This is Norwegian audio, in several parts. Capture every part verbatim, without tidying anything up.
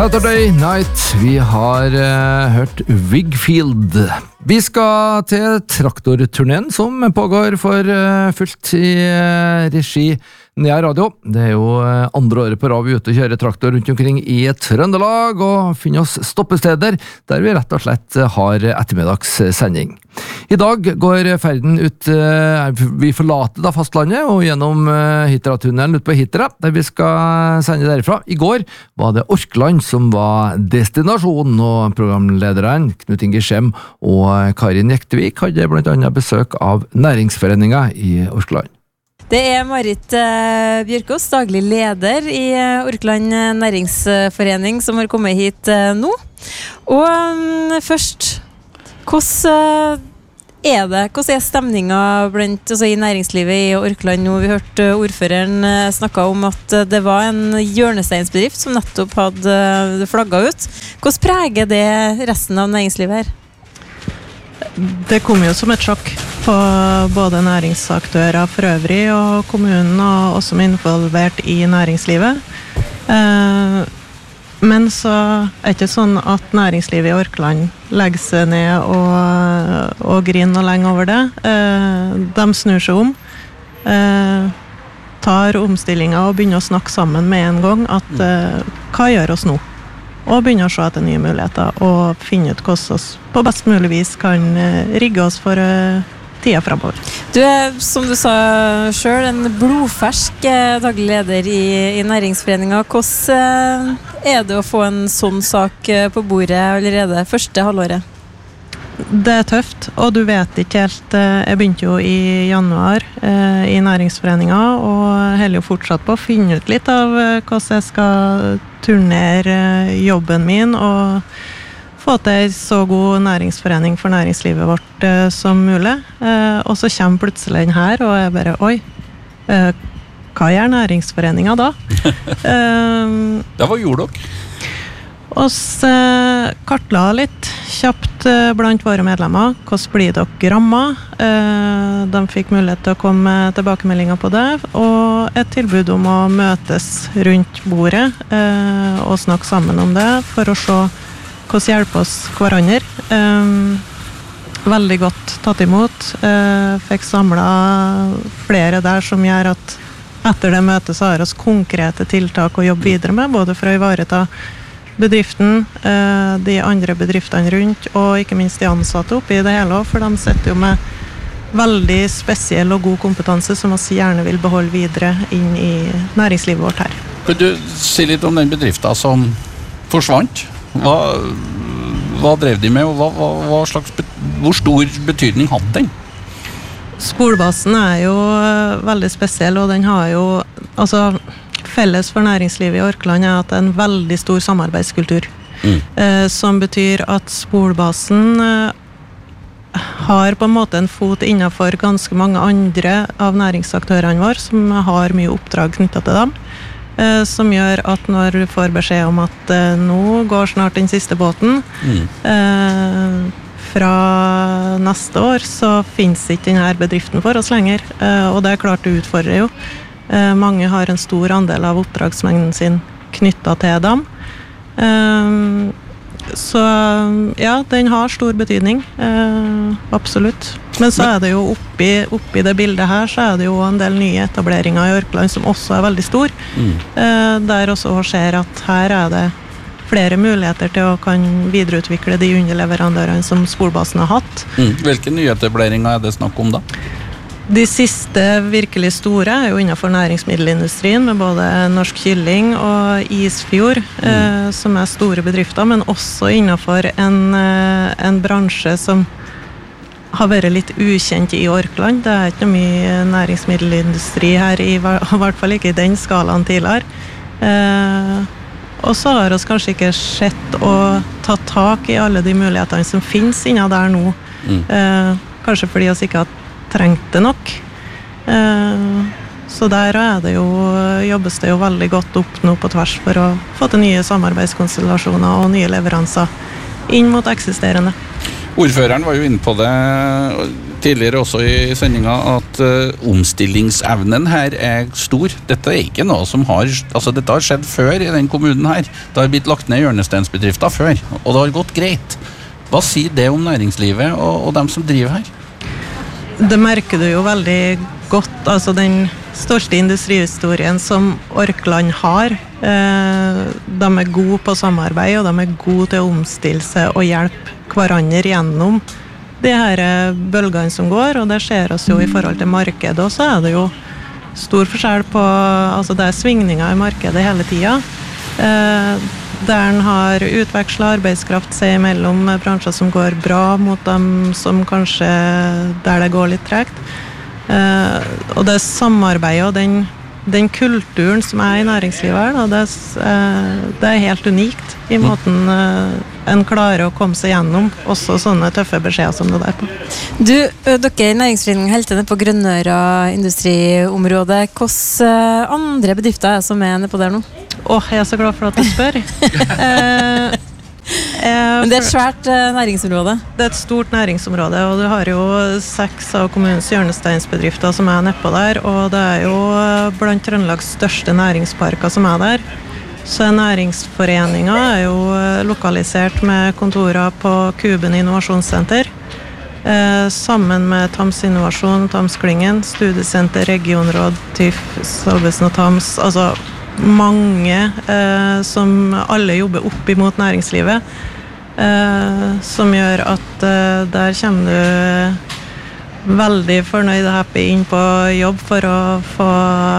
Saturday Night. Vi har uh, hørt Wigfield. Vi skal til traktorturneen som pågår for uh, fullt i uh, regi Nea Radio. Det er jo uh, andre året på rad vi er ute og kjører traktor rundt omkring i Trøndelag og finner oss stoppesteder der vi rett og slett har ettermiddagssending. I dag går ferden ut, uh, vi forlater da fastlandet og gjennom uh, Hitra-tunnelen ut på Hitra, der vi skal sende derifra. I går var det Orkland som var destinasjonen, og programlederen Knut Inge Skjem og Karin Jektevik hadde blant annet besøk av næringsforeningen i Orkland. Det er Marit eh, Bjørkås, daglig leder i eh, Orkland næringsforening, som har kommet hit eh, nå. Og um, først, hvordan eh, er det? Hvordan er stemningen blant, altså, i næringslivet i Orkland nå? Vi hørte uh, ordføreren uh, snakke om at uh, det var en hjørnesteinsbedrift som nettopp hadde uh, flagget ut. Hvordan preger det resten av næringslivet her? Det kom jo som et sjokk på både næringsaktører for øvrig og kommunen og oss som er involvert i næringslivet. Eh, men så er det ikke sånn at næringslivet i Orkland legger seg ned og, og griner lenge over det. Eh, de snur seg om, eh, tar omstillinger og begynner å snakke sammen med en gang at eh, hva gjør oss nå? Og begynne å se etter nye muligheter og finne ut hvordan vi på best mulig vis kan rigge oss for uh, tida fremover. Du er, som du sa selv, en blodfersk eh, daglig leder i, i næringsforeningen. Hvordan eh, er det å få en sånn sak eh, på bordet allerede første halvåret? Det er tøft, og du vet ikke helt. Jeg begynte jo i januar eh, i næringsforeningen, og heller jo fortsatt på å finne ut litt av eh, hvordan jeg skal turnere eh, jobben min, og få til en så god næringsforening for næringslivet vårt eh, som mulig. Eh, og så kommer plutselig den her, og jeg bare, oi, eh, hva gjør næringsforeningen da? eh, ja, hva gjorde dere? oss eh, kartla litt kjapt eh, blant våre medlemmer. Hvordan blir dere rammet? Eh, de fikk mulighet til å komme med tilbakemeldinger på det, og et tilbud om å møtes rundt bordet eh, og snakke sammen om det, for å se hvordan hjelper oss hverandre. Eh, veldig godt tatt imot. Eh, fikk samlet flere der som gjør at etter det møtet så har oss konkrete tiltak å jobbe videre med, både for å ivareta bedriften, de andre bedriftene rundt, og ikke minst de ansatte oppi det hele, for de sitter jo med veldig spesiell og god kompetanse som vi gjerne vil beholde videre inn i næringslivet vårt her. Kan du si litt om den bedriften som forsvant? Hva, hva drev de med, og hva, hva, hva slags, hvor stor betydning hadde den? Skolebasen er jo veldig spesiell, og den har jo, altså felles for næringslivet i Orkland er at det er en veldig stor samarbeidskultur, mm. eh, som betyr at Sporbasen eh, har på en måte en fot innenfor ganske mange andre av næringsaktørene våre, som har mye oppdrag knyttet til dem, eh, som gjør at når du får beskjed om at eh, nå går snart den siste båten, mm. eh, fra neste år, så finnes ikke denne bedriften for oss lenger, eh, og det er klart det utfordrer jo. Mange har en stor andel av oppdragsmengden sin knyttet til dem. Så ja, den har stor betydning, absolutt. Men så er det jo oppi, oppi det bildet her, så er det jo en del nye etableringer i Orkland som også er veldig stor. Mm. Der også ser at her er det flere muligheter til å kan videreutvikle de underleverandørene som Sporbasen har hatt. Mm. Hvilke nye etableringer er det snakk om da? De siste virkelig store er jo innenfor næringsmiddelindustrien, med både Norsk Kylling og Isfjord, mm. eh, som er store bedrifter, men også innenfor en, eh, en bransje som har vært litt ukjent i Orkland. Det er ikke mye næringsmiddelindustri her, i, i hvert fall ikke i den skalaen tidligere. Eh, og så har vi kanskje ikke sett og tatt tak i alle de mulighetene som finnes innen der nå. Mm. Eh, kanskje fordi vi ikke har trengt det nok. Så der er det jo, jobbes det jo veldig godt opp nå på tvers for å få til nye samarbeidskonstellasjoner og nye leveranser inn mot eksisterende. Ordføreren var jo inne på det. tidligere også i sendinga at uh, omstillingsevnen her er stor. Dette er ikke noe som har, altså dette har skjedd før i den kommunen her. Det har blitt lagt ned hjørnestensbedrifter før, og det har gått greit. Hva sier det om næringslivet og, og dem som driver her? Det merker du jo veldig godt, altså den stolte industrihistorien som Orkland har. Eh, de er gode på samarbeid, og de er gode til å omstille seg og hjelpe hverandre gjennom de her bølgene som går, og det ser oss jo i forhold til markedet, og så er det jo stor forskjell på, altså det er svingninger i markedet hele tiden, eh, der en har utvekslet arbeidskraft seg mellom bransjer som går bra mot dem som kanskje der det går litt tregt, eh, og det samarbeidet og den, den kulturen som er i næringslivet her, da, det, eh, det er helt unikt i måten eh, en klarer å komme seg gjennom også sånne tøffe beskjeder som det der på. Du, dere i Næringsforeningen helt nede på Grønnøra industriområdet. Hvilke andre bedrifter er som er nede på der nå? Åh, jeg er så glad for at du spør. eh, Men det er et svært eh, næringsområde. Det er et stort næringsområde, og du har jo seks av kommunens hjørnesteinsbedrifter som er nedpå der, og det er jo blant Trøndelags største næringsparker som er der. Så Næringsforeningen er jo lokalisert med kontorer på Kuben Innovasjonssenter, eh, sammen med Tams Innovasjon, Tamsklyngen, Studiesenter, Regionråd, T I F, Salvesen og Tams, altså mange eh, som alle jobber opp imot næringslivet, eh, som gjør at eh, der kommer du veldig fornøyd og happy inn på jobb for å få,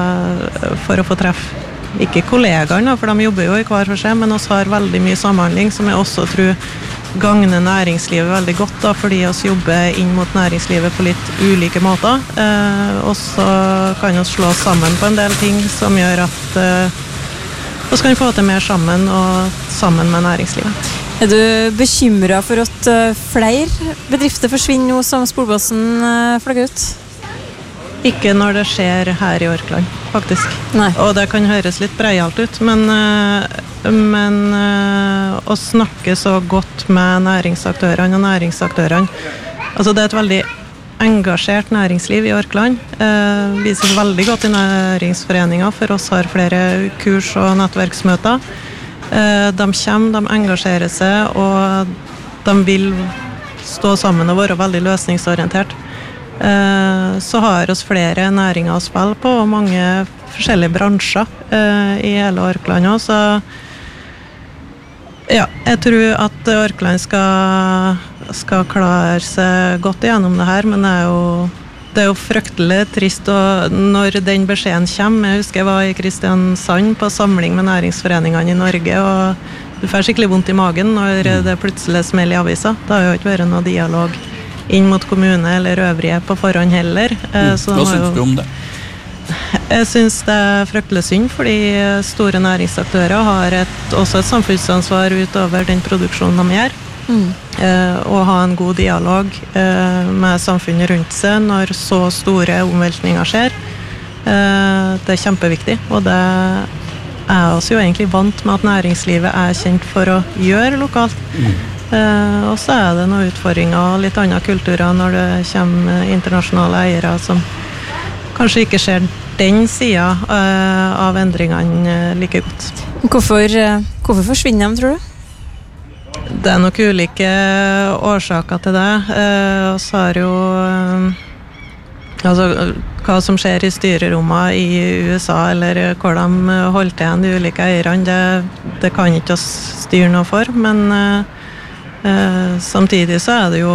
for å få treff. Ikke kollegaene, for de jobber jo i hver for seg, men oss har veldig mye samhandling som jeg også tror gagner næringslivet veldig godt, da, fordi oss jobber inn mot næringslivet på litt ulike måter. Eh, og så kan vi slå oss sammen på en del ting som gjør at eh, oss kan få til mer sammen og sammen med næringslivet. Er du bekymret for at uh, flere bedrifter forsvinner nå som Spolbåsen uh, flagger ut? Ikke når det skjer her i Orkland, faktisk. Nei. Og det kan høres litt breialt ut, men, men å snakke så godt med næringsaktørene og næringsaktørene. Altså det er et veldig engasjert næringsliv i Orkland. Eh, vises veldig godt i Næringsforeningen, for oss har flere kurs og nettverksmøter. Eh, de kommer, de engasjerer seg, og de vil stå sammen og være veldig løsningsorientert. Så har oss flere næringer å spille på, og mange forskjellige bransjer eh, i hele Orkland også. Så ja, jeg tror at Orkland skal, skal klare seg godt igjennom det her, men det er jo, det er jo fryktelig trist og når den beskjeden kommer. Jeg husker jeg var i Kristiansand på samling med næringsforeningene i Norge, og du får skikkelig vondt i magen når det plutselig smeller i avisa. Det har jo ikke vært noe dialog inn mot kommune eller øvrige på forhånd heller. Mm. Hva synes du om det? Jeg synes det er fryktelig synd, fordi store næringsaktører har et, også et samfunnsansvar utover den produksjonen de gjør. Mm. Eh, og ha en god dialog eh, med samfunnet rundt seg når så store omveltninger skjer. Eh, det er kjempeviktig, og det er oss jo egentlig vant med at næringslivet er kjent for å gjøre lokalt. Mm. Eh, og så er det noen utfordringer og litt andre kulturer når det kommer internasjonale eiere som kanskje ikke ser den siden eh, av endringene like godt. Hvorfor, hvorfor forsvinner de, tror du? Det er nok ulike årsaker til det. Eh, og så har jo eh, altså, hva som skjer i styrerommene i U S A, eller hvor de holder til igjen de ulike eierne, det, det kan ikke oss styre noe for, men eh, Eh, samtidig så er det jo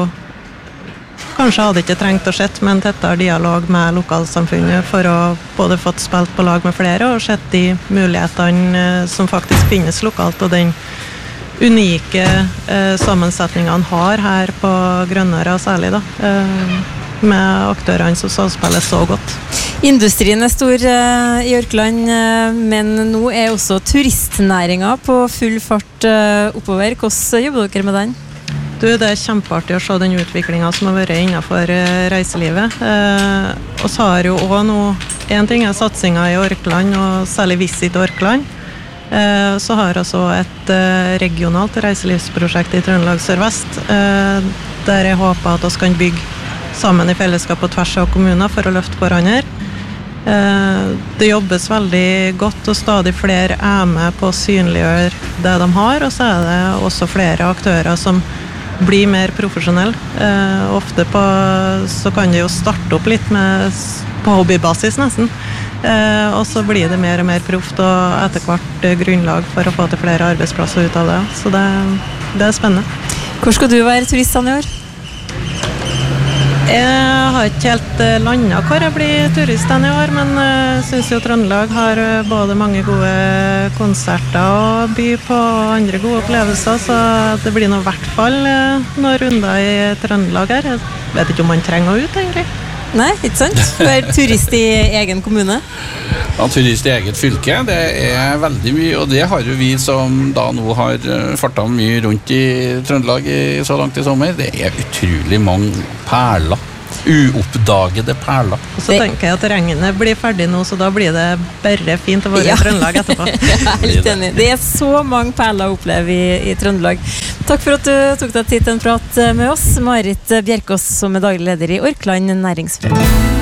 kanskje hadde ikke trengt å sett med en tettere dialog med lokalsamfunnet for å både fått spilt på lag med flere og sett de mulighetene eh, som faktisk finnes lokalt, og den unike eh, sammensetningen han har her på Grønnøra særlig da, eh, med aktørene som samspiller så godt. Industrien er stor uh, i Orkland, uh, men nå er også turistnæringen på full fart uh, oppover. Hvordan jobber dere med den? Du, det er kjempeartig å se den utviklingen som har vært innenfor uh, reiselivet. Uh, og så har jo også nå, en ting er satsingen i Orkland, og særlig Visit Orkland. Uh, så har også et uh, regionalt reiselivsprosjekt i Trøndelag Sørvest, uh, der jeg håper at vi kan bygge sammen i fellesskap på tvers av kommuner for å løfte hverandre. Det jobbes veldig godt, og stadig flere er med på å synliggjøre det de har, og så er det også flere aktører som blir mer profesjonelle. Ofte på, så kan det jo starte opp litt med, på hobbybasis nesten, og så blir det mer og mer proft, og etter hvert grunnlag for å få til flere arbeidsplasser ut av det. Så det, det er spennende. Hvor skal du være turistene i år? Jeg har ikke helt landet hvor jeg blir turisten i år, men jeg synes jo Trøndelag har både mange gode konserter å by på og andre gode opplevelser, så det blir nå i hvert fall noen runder i Trøndelag her. Jeg vet ikke om man trenger å ut, egentlig. Nei, ikke sant? Være turist i egen kommune? Ja, turist i eget fylke, det er veldig mye, og det har jo vi som da nå har fartet mye rundt i Trøndelag i, så langt i sommer. Det er utrolig mange perler, uoppdagede perler. Og så tenker jeg at regnet blir ferdig nå, så da blir det bare fint å være ja. I Trøndelag etterpå. Helt enig. Det er så mange perler å oppleve i, i Trøndelag. Takk for at du tok deg tid til en prat med oss, Marit Bjerkås, som er daglig leder i Orkland Næringsforening.